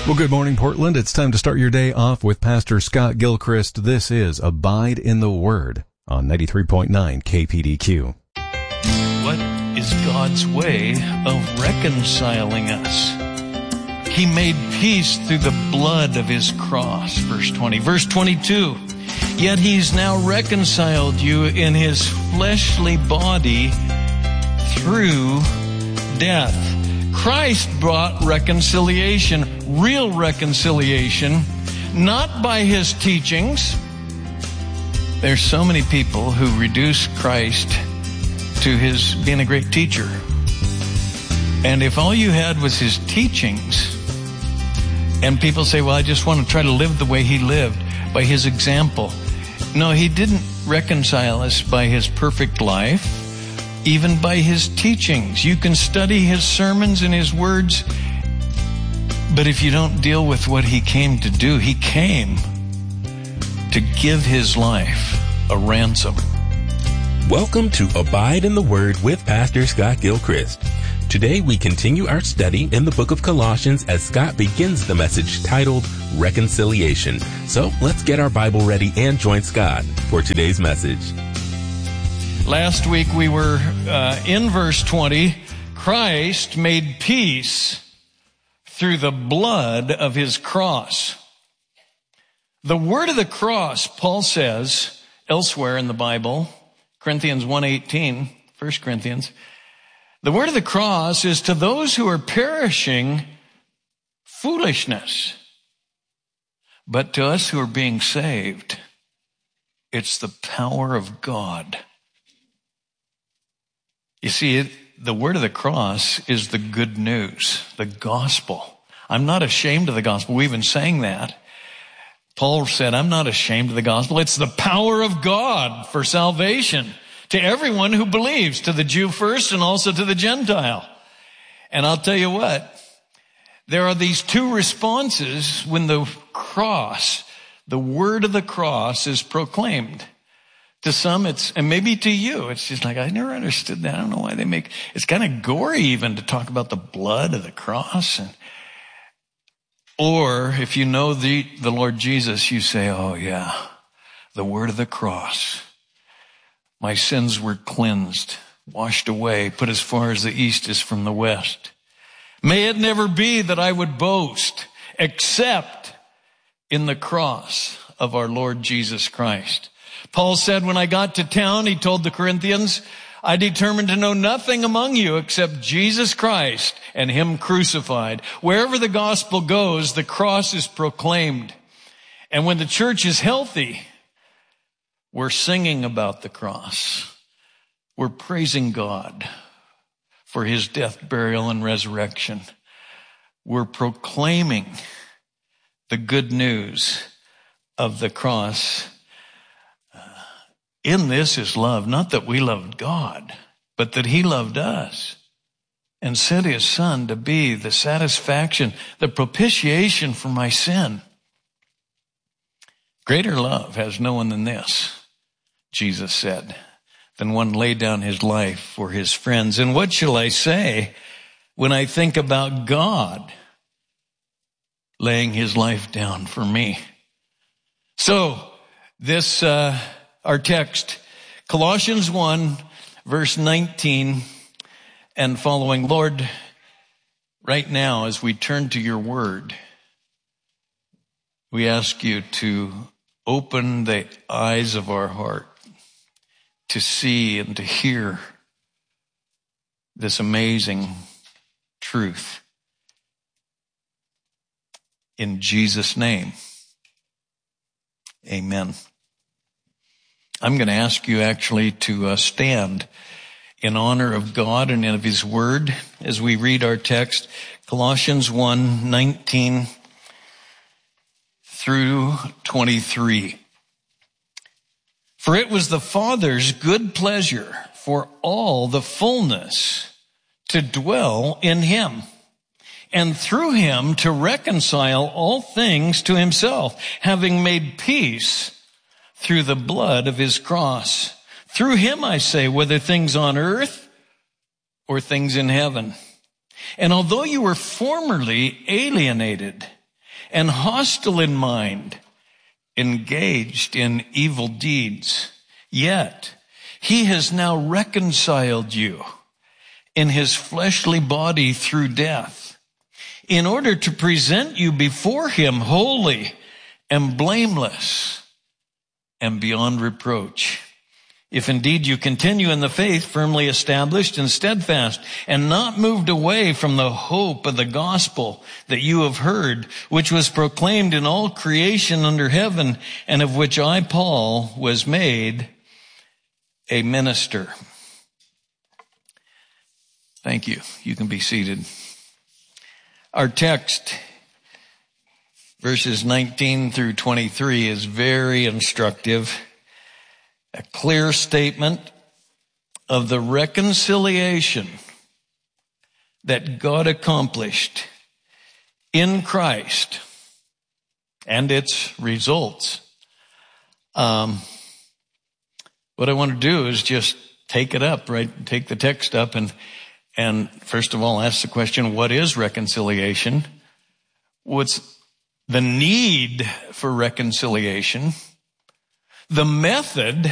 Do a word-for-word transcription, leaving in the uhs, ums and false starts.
Well, good morning, Portland. It's time to start your day off with Pastor Scott Gilchrist. This is Abide in the Word on ninety-three point nine K P D Q. What is God's way of reconciling us? He made peace through the blood of his cross, verse twenty. Verse twenty-two, yet he's now reconciled you in his fleshly body through death. Christ brought reconciliation, real reconciliation, not by his teachings. There's so many people who reduce Christ to his being a great teacher. And if all you had was his teachings, and people say, well, I just want to try to live the way he lived, by his example. No, he didn't reconcile us by his perfect life, even by his teachings. You can study his sermons and his words, but if you don't deal with what he came to do, he came to give his life a ransom. Welcome to Abide in the Word with Pastor Scott Gilchrist. Today we continue our study in the book of Colossians as Scott begins the message titled Reconciliation. So let's get our Bible ready and join Scott for today's message. Last week we were uh, in verse twenty. Christ made peace through the blood of his cross. The word of the cross, Paul says elsewhere in the Bible, Corinthians one eighteen, First Corinthians, the word of the cross is to those who are perishing foolishness. But to us who are being saved, it's the power of God. You see, it, the word of the cross is the good news, the gospel. I'm not ashamed of the gospel. We even sang that. Paul said, I'm not ashamed of the gospel. It's the power of God for salvation to everyone who believes, to the Jew first and also to the Gentile. And I'll tell you what, there are these two responses when the cross, the word of the cross is proclaimed. To some, it's, and maybe to you, it's just like, I never understood that. I don't know why they make, it's kind of gory even to talk about the blood of the cross. And, or if you know the, the Lord Jesus, you say, oh yeah, the word of the cross. My sins were cleansed, washed away, put as far as the east is from the west. May it never be that I would boast except in the cross of our Lord Jesus Christ. Paul said, when I got to town, he told the Corinthians, I determined to know nothing among you except Jesus Christ and him crucified. Wherever the gospel goes, the cross is proclaimed. And when the church is healthy, we're singing about the cross. We're praising God for his death, burial, and resurrection. We're proclaiming the good news of the cross. In this is love, not that we loved God, but that he loved us and sent his son to be the satisfaction, the propitiation for my sin. Greater love has no one than this, Jesus said, than one lay down his life for his friends. And what shall I say when I think about God laying his life down for me? So this, uh, our text, Colossians one, verse nineteen and following. Lord, right now as we turn to your word, we ask you to open the eyes of our heart to see and to hear this amazing truth. In Jesus' name, amen. I'm going to ask you actually to uh, stand in honor of God and of his word as we read our text, Colossians one, nineteen through twenty-three. For it was the Father's good pleasure for all the fullness to dwell in him, and through him to reconcile all things to himself, having made peace through the blood of his cross. Through him, I say, whether things on earth or things in heaven. And although you were formerly alienated and hostile in mind, engaged in evil deeds. Yet he has now reconciled you in his fleshly body through death, in order to present you before him holy and blameless and beyond reproach. If indeed you continue in the faith, firmly established and steadfast, and not moved away from the hope of the gospel that you have heard, which was proclaimed in all creation under heaven, and of which I, Paul, was made a minister. Thank you. You can be seated. Our text, verses nineteen through twenty-three, is very instructive. A clear statement of the reconciliation that God accomplished in Christ and its results. Um, what I want to do is just take it up, right? Take the text up and, and first of all, ask the question, what is reconciliation? What's the need for reconciliation? The method